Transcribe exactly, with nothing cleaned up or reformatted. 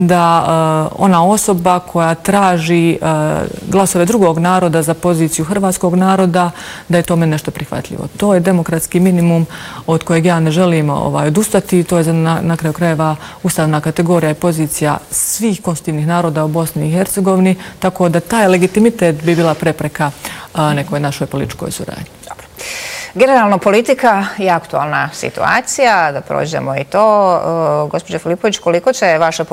da ona osoba koja traži glasove drugog naroda za poziciju hrvatskog naroda, da je tome nešto prihvatljivo. To je demokratski minimum od kojeg ja ne želim odustati. To je na kraju krajeva ustavna kategorija i pozicija svih konstitutivnih naroda u Bosni i Hercegovini, tako da taj legitimitet bi bila prepreka nekoj našoj političkoj suradnji. Generalno politika je aktualna situacija, da prođemo i to. Gospođa Filipović, koliko će vaša